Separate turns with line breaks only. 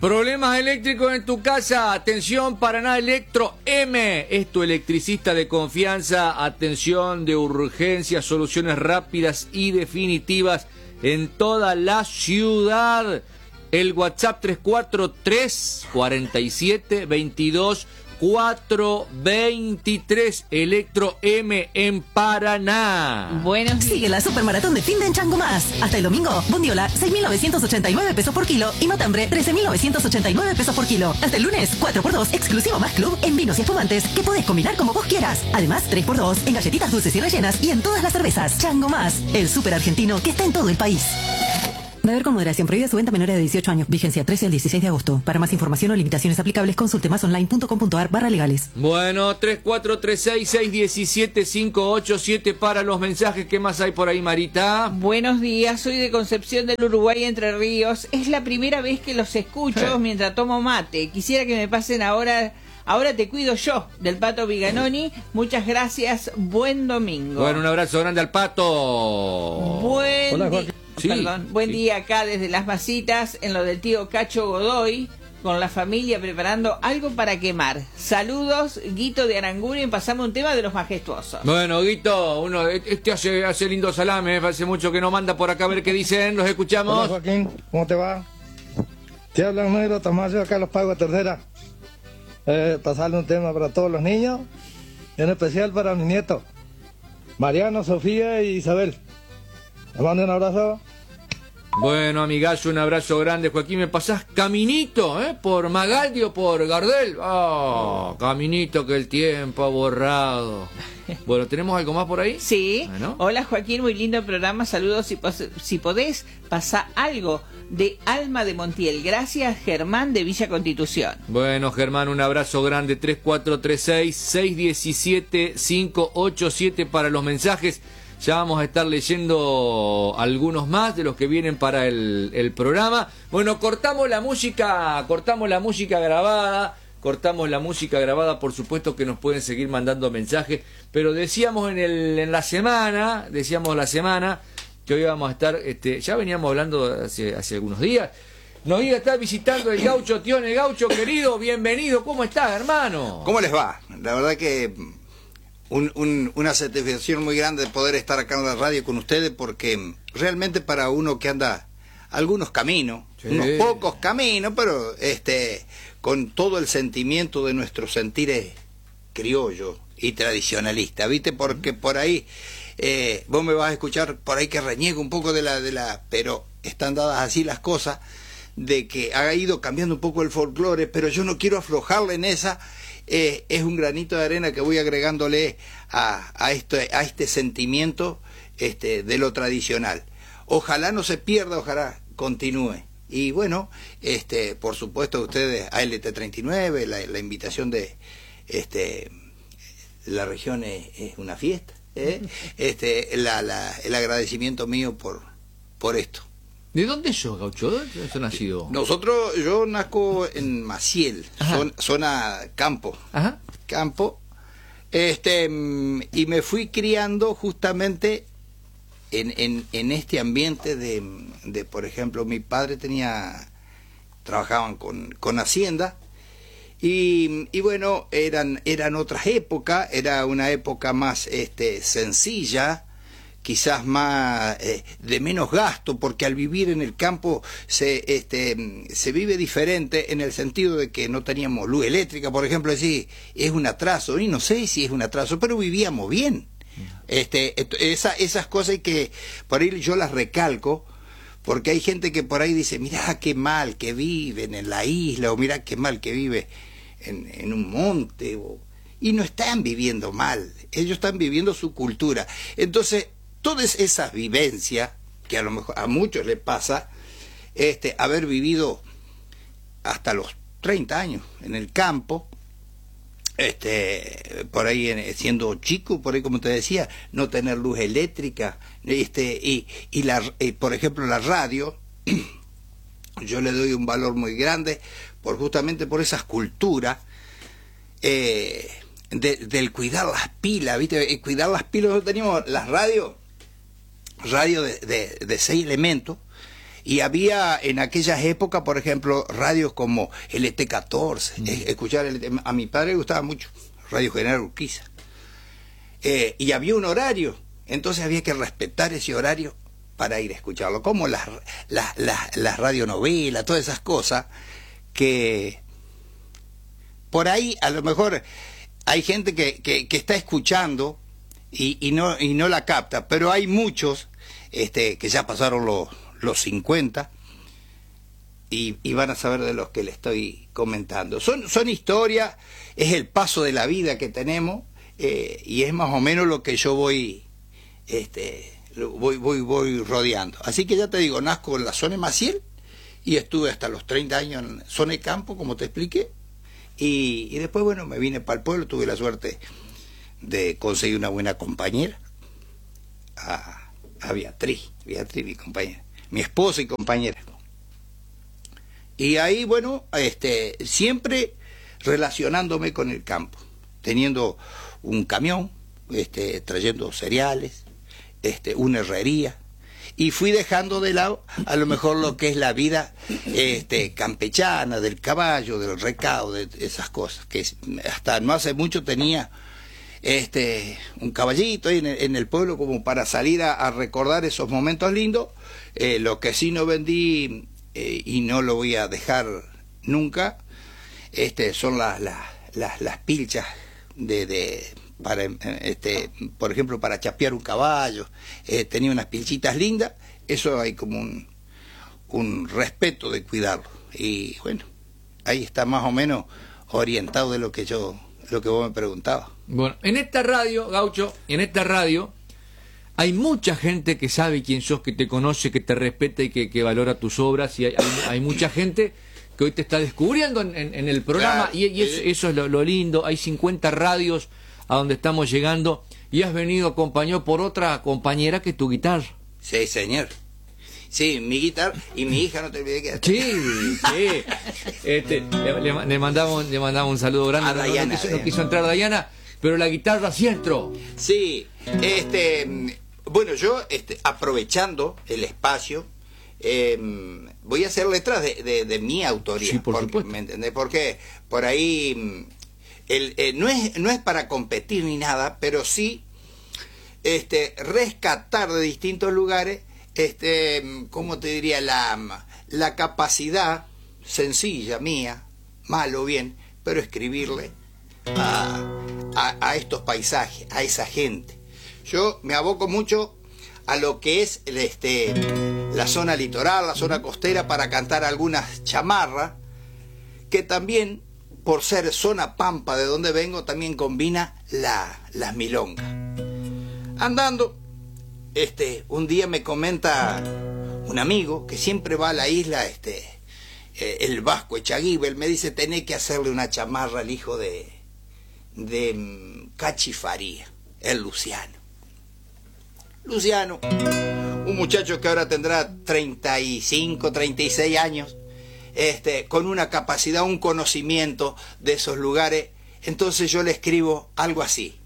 Problemas eléctricos en tu casa. Atención, Paraná Electro M. Es tu electricista de confianza. Atención de urgencia, soluciones rápidas y definitivas en toda la ciudad. El WhatsApp 343 47 22 423. Electro M en Paraná.
Buenos días.
Sigue la supermaratón de fin de en Chango Más. Hasta el domingo, bondiola 6.989 pesos por kilo y matambre 13.989 pesos por kilo. Hasta el lunes, 4x2 exclusivo Más Club en vinos y espumantes que podés combinar como vos quieras. Además, 3x2 en galletitas dulces y rellenas y en todas las cervezas. Chango Más, el super argentino que está en todo el país. Beber con moderación. Prohibida su venta a menores de 18 años. Vigencia 13 al 16 de agosto. Para más información o limitaciones aplicables, consulte masonline.com.ar/legales.
Bueno, 3436-617-587 para los mensajes. ¿Qué más hay por ahí, Marita?
Buenos días, soy de Concepción del Uruguay, Entre Ríos. Es la primera vez que los escucho mientras tomo mate. Quisiera que me pasen ahora te cuido yo, del Pato Viganoni. Muchas gracias, buen domingo.
Bueno, un abrazo grande al Pato.
Buen día.
Sí,
Buen día acá desde Las Masitas, en lo del tío Cacho Godoy, con la familia preparando algo para quemar. Saludos, Guito de Aranguren, y pasamos un tema de los majestuosos.
Bueno, Guito, hace lindo salame, hace mucho que no manda por acá a ver qué dicen, los escuchamos.
Hola Joaquín, ¿cómo te va? Te hablan Negro Tamayo, acá los pago a tercera. Pasarle un tema para todos los niños, en especial para mi nieto, Mariano, Sofía y Isabel. Les mando un abrazo.
Bueno, amigazo, un abrazo grande. Joaquín, ¿me pasás caminito, por Magaldi o por Gardel? Caminito que el tiempo ha borrado. Bueno, ¿tenemos algo más por ahí?
Sí.
Bueno.
Hola Joaquín, muy lindo programa. Saludos, si podés, pasá algo de Alma de Montiel. Gracias, Germán de Villa Constitución.
Bueno, Germán, un abrazo grande. 3436-617-587 para los mensajes. Ya vamos a estar leyendo algunos más de los que vienen para el programa. Bueno, cortamos la música grabada. Por supuesto que nos pueden seguir mandando mensajes, pero decíamos la semana que hoy vamos a estar, ya veníamos hablando hace algunos días. Nos iba a estar visitando el Gaucho, tío, el Gaucho querido, bienvenido, ¿cómo estás, hermano?
¿Cómo les va? La verdad que una satisfacción muy grande de poder estar acá en la radio con ustedes, porque realmente para uno que anda algunos caminos, unos pocos caminos, pero con todo el sentimiento de nuestros sentires criollos y tradicionalistas, ¿viste? Porque por ahí vos me vas a escuchar por ahí que reniego un poco pero están dadas así las cosas, de que ha ido cambiando un poco el folclore, pero yo no quiero aflojarle en esa. Es un granito de arena que voy agregándole a este sentimiento de lo tradicional. Ojalá no se pierda, ojalá continúe. Y bueno, por supuesto ustedes a LT39, la invitación de la región es una fiesta, el agradecimiento mío por esto.
¿De dónde sos, Gaucho? ¿Dónde has nacido?
Yo nazco en Maciel, zona campo.
Ajá.
Campo. Y me fui criando justamente en este ambiente de, por ejemplo, mi padre trabajaban con Hacienda, y bueno, eran otras épocas, era una época más sencilla, quizás más de menos gasto, porque al vivir en el campo se vive diferente, en el sentido de que no teníamos luz eléctrica, por ejemplo. Sí, es un atraso, y no sé si es un atraso, pero vivíamos bien. Esas cosas que por ahí yo las recalco, porque hay gente que por ahí dice, mirá qué mal que viven en la isla, o mirá qué mal que vive en un monte, y no están viviendo mal, ellos están viviendo su cultura. Entonces, todas esas vivencias, que a lo mejor a muchos les pasa, haber vivido hasta los 30 años en el campo, por ahí siendo chico, por ahí como te decía, no tener luz eléctrica, por ejemplo la radio, yo le doy un valor muy grande justamente por esas culturas, del cuidar las pilas, ¿viste? Cuidar las pilas. Nosotros teníamos las radio de 6 elementos, Y había en aquellas épocas, por ejemplo, radios como el ET14, escuchar a mi padre le gustaba mucho, Radio General Urquiza. Y había un horario, entonces había que respetar ese horario para ir a escucharlo, como las radionovelas, todas esas cosas que por ahí a lo mejor hay gente que está escuchando y no la capta, pero hay muchos que ya pasaron los 50 y van a saber de los que le estoy comentando. Son historias, es el paso de la vida que tenemos, y es más o menos lo que yo voy rodeando. Así que ya te digo, nazco en la zona de Maciel y estuve hasta los 30 años en zona de campo, como te expliqué, y después, bueno, me vine para el pueblo, tuve la suerte de conseguir una buena compañera, a Beatriz, mi compañera, mi esposa y compañera. Y ahí, bueno, siempre relacionándome con el campo, teniendo un camión, trayendo cereales, una herrería, y fui dejando de lado a lo mejor lo que es la vida campechana, del caballo, del recado, de esas cosas, que hasta no hace mucho tenía un caballito ahí en el pueblo como para salir a recordar esos momentos lindos. Lo que sí no vendí y no lo voy a dejar nunca, son las pilchas para por ejemplo, para chapear un caballo. Tenía unas pilchitas lindas, eso hay como un respeto de cuidarlo, y bueno, ahí está más o menos orientado de lo que vos me preguntabas.
Bueno, en esta radio, Gaucho, hay mucha gente que sabe quién sos, que te conoce, que te respeta y que valora tus obras, y hay mucha gente que hoy te está descubriendo en el programa, claro, y eso es lo lindo. Hay 50 radios a donde estamos llegando, y has venido acompañado por otra compañera que tu guitarra.
Sí, señor. Sí, mi guitarra y mi hija, no te olvides que...
Sí. Le mandamos un saludo grande a Dayana. No quiso entrar Dayana, pero la guitarra sí entró.
Sí, bueno, yo aprovechando el espacio, voy a hacer letras de mi autoría.
Sí, por supuesto.
¿Me entendés? Porque por ahí no es para competir ni nada, pero sí rescatar de distintos lugares, ¿cómo te diría? La capacidad sencilla mía, mal o bien, pero escribirle a estos paisajes, a esa gente. Yo me aboco mucho a lo que es la zona litoral, la zona costera, para cantar algunas chamarras, que también, por ser zona pampa de donde vengo, también combina las milongas. Andando, un día me comenta un amigo que siempre va a la isla, el Vasco Echaguibel, me dice: tenés que hacerle una chamarra al hijo de Cachifaría, el Luciano, un muchacho que ahora tendrá 35, 36 años, con una capacidad, un conocimiento de esos lugares. Entonces yo le escribo algo así: